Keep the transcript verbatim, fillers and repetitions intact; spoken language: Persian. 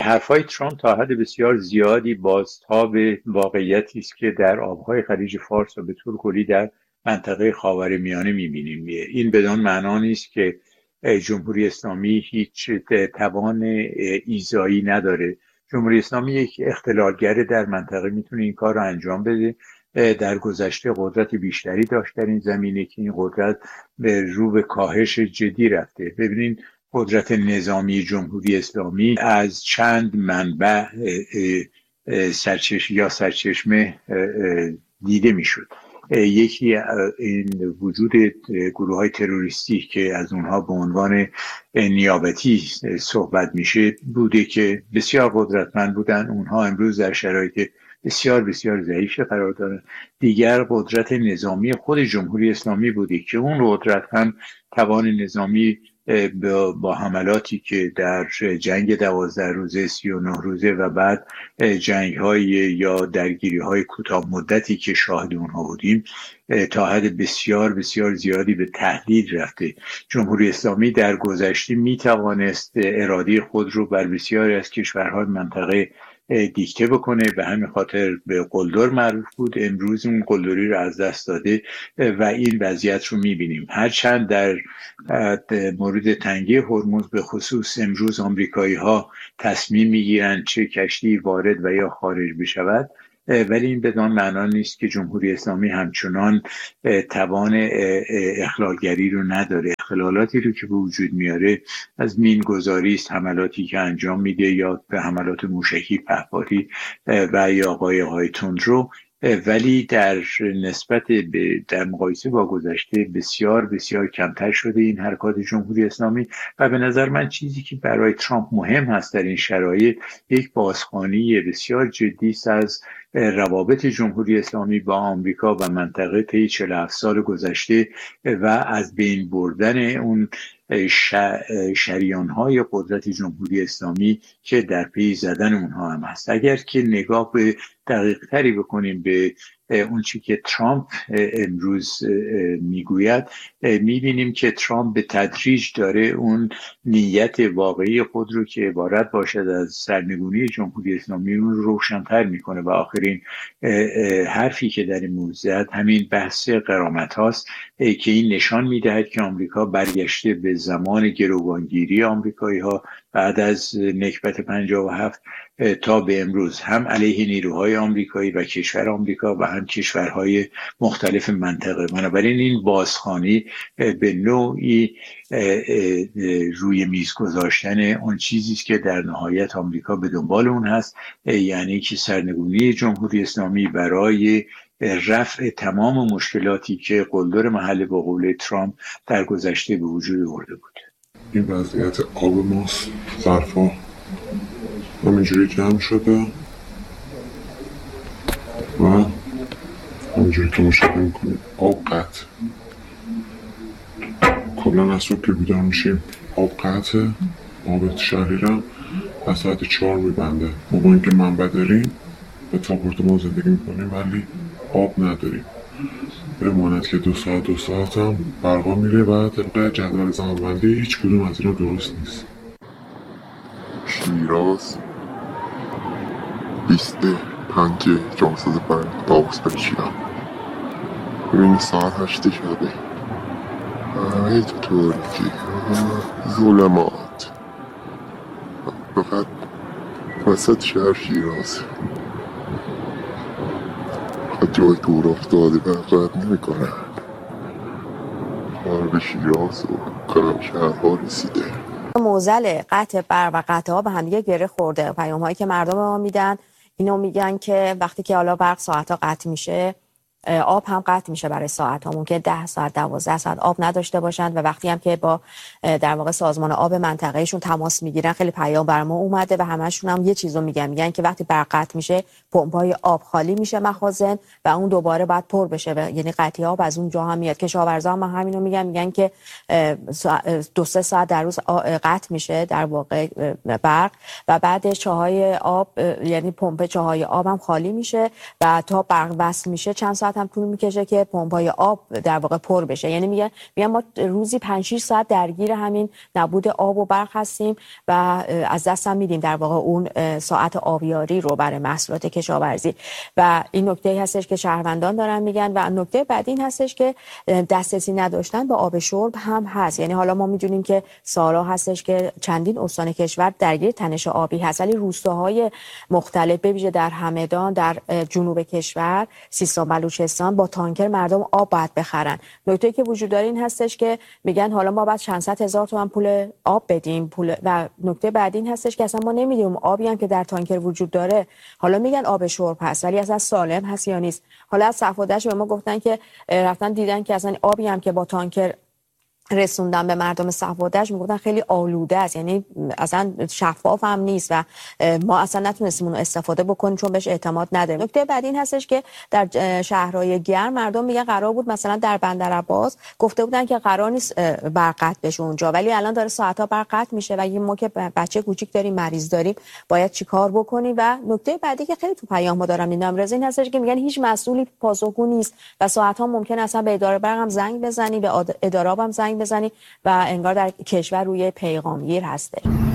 حرفای ترامپ تا حد بسیار زیادی بازتاب واقعیتی است که در آبهای خلیج فارس و به طور کلی در منطقه خاورمیانه می‌بینیم. این بدان معنا نیست که جمهوری اسلامی هیچ توان ایذایی نداره. جمهوری اسلامی یک اختلالگر در منطقه میتونه این کار رو انجام بده. در گذشته قدرت بیشتری داشت در این زمینه که این قدرت به رو به کاهش جدی رفته. ببینید قدرت نظامی جمهوری اسلامی از چند منبع سرچشمه یا سرچشمه دیده میشد. یکی این وجود گروه های تروریستی که از اونها به عنوان نیابتی صحبت میشه بوده که بسیار قدرتمند بودن. اونها امروز در شرایط بسیار بسیار ضعیفی قرار دارن. دیگر قدرت نظامی خود جمهوری اسلامی بوده که اون قدرت هم توان نظامی با حملاتی که در جنگ دوازده روزه سی و نه روزه و بعد جنگ های یا درگیری های کوتاه مدتی که شاهد اونها بودیم تا حد بسیار بسیار زیادی به تهدید رفته. جمهوری اسلامی در گذشته می توانست اراده خود رو بر بسیاری از کشورهای منطقه دیکته بکنه، به همین خاطر به قلدر معروف بود. امروز اون قلدری رو از دست داده و این وضعیت رو میبینیم. هرچند در مورد تنگه هرمز به خصوص امروز آمریکایی ها تصمیم میگیرن چه کشتی وارد و یا خارج بشود، ولی این بدان معنا نیست که جمهوری اسلامی همچنان توان اخلالگری رو نداره. اختلالاتی رو که به وجود میاره از مینگذاری است، حملاتی که انجام میده یا به حملات موشکی پهپادی و یا قایق‌های تندرو، ولی در نسبت به در مقایسه با گذشته بسیار بسیار کمتر شده این حرکات جمهوری اسلامی. و به نظر من چیزی که برای ترامپ مهم هست در این شرایط یک بازخوانی بسیار جدی است از روابط جمهوری اسلامی با آمریکا و منطقه طی چهل و هفت سال گذشته و از بین بردن اون شریان‌های قدرت جمهوری اسلامی که در پی زدن اونها هم هست. اگر که نگاه به دقیق تری بکنیم به اون چی که ترامپ امروز میگوید، میبینیم که ترامپ به تدریج داره اون نیت واقعی خود رو که عبارت باشد از سرنگونی جمهوری اسلامی رو روشن‌تر میکنه و آخرین حرفی که در این موضوع زد همین بحث غرامت هاست که این نشان میدهد که آمریکا برگشته به زمان گروگانگیری آمریکایی ها بعد از نکبت پنجاه و هفت تا به امروز، هم علیه نیروهای آمریکایی و کشور آمریکا و هم کشورهای مختلف منطقه. بنابراین این بازخوانی به نوعی روی میز گذاشتن اون چیزی است که در نهایت آمریکا به دنبال اون هست، یعنی که سرنگونی جمهوری اسلامی برای رفع تمام مشکلاتی که قلدر محل به قول ترامپ در گذشته به وجود آورده بود. این وضعیت آب ماست، ظرفا همینجوری جمع شده و همینجوری که مشاهده میکنید آب قطع. کلا از صبح که بیدار میشیم آب قطعه. آب شهریرم از ساعت چهار میبنده. ما با اینکه منبع داریم به تاپورت ما زندگی میکنیم ولی آب نداریم. بماند که دو ساعت دو ساعت هم برقا میره و طبق جدول زمانبندی هیچ کدوم از اینا درست نیست. شیراز بیست پنج جامعه برای داوست بشیرم. ببینی ساعت هشت شده. همه ترکی ظلمات فقط وسط شهر شیراز فقط جای دور افتاده برقرد نمی کنن. ما به شیراز و کنم شهرها رسیده. موزل قطع برق و قطع ها به هم دیگه گره خورده. پیام هایی که مردم ما میدن اینو میگن که وقتی که حالا برق ساعت ها قطع میشه آب هم قطع میشه برای ساعت ها. ممکنه ده ساعت دوازده ساعت آب نداشته باشند و وقتی هم که با در واقع سازمان آب منطقهشون تماس میگیرن خیلی پیام بر ما اومده و همشون هم یه چیزو میگن میگن که وقتی برق قطع میشه پمپای آب خالی میشه مخازن و اون دوباره باید پر بشه و یعنی قطعی آب از اونجا هم میاد. کشاورزا هم همینو میگن میگن که دو سه ساعت در روز قطع میشه در واقع برق و بعد چاهای آب یعنی پمپ چاهای آب هم خالی میشه و تا برق وصل میشه چند ساعت ساعت هم طول میکشه که پمپای آب در واقع پر بشه. یعنی میگه میگن ما روزی پنج شش ساعت درگیر همین نبود آب و برق هستیم و از دست هم میدیم در واقع اون ساعت آبیاری رو برای محصولات کشاورزی. و این نکته هستش که شهروندان دارن میگن. و نکته بعد این هستش که دسترسی نداشتن به آب شرب هم هست. یعنی حالا ما میدونیم که سالها هستش که چندین استان کشور درگیر تنش آبی هست، ولی روستاهای مختلف به ویژه در همدان، در جنوب کشور، سیستان بلوچستان با تانکر مردم آب باید بخرن. نکته که وجود داره این هستش که میگن حالا ما باید چند صد هزار تومان پول آب بدیم پول. و نکته بعد این هستش که اصلا ما نمیدونیم آبی هم که در تانکر وجود داره، حالا میگن آب شرب هست ولی اصلا سالم هست یا نیست. حالا از صفادهش به ما گفتن که رفتن دیدن که اصلا آبی هم که با تانکر رسوندن به مردم صفادهش میگفتن خیلی آلوده است، یعنی اصلا شفاف هم نیست و ما اصلا نتونستیم اون استفاده بکنیم چون بهش اعتماد نداریم. نکته بعد این هستش که در شهرهای گرم مردم میگن قرار بود مثلا در بندرعباس گفته بودن که قرار نیست برق قطع بشه اونجا، ولی الان داره ساعت‌ها برق قطع میشه و ما که بچه کوچیک داریم، مریض داریم، باید چیکار بکنیم. و نکته بعدی که خیلی تو پیام‌ها دارم میبینم رضا این هستش که میگن هیچ مسئولی پاسخگو نیست و ساعت‌ها ممکن اصلا به اداره برق هم زنگ بزنی، به اداره هم زنگ بزنی و انگار در کشور روی پیغامگیر هسته.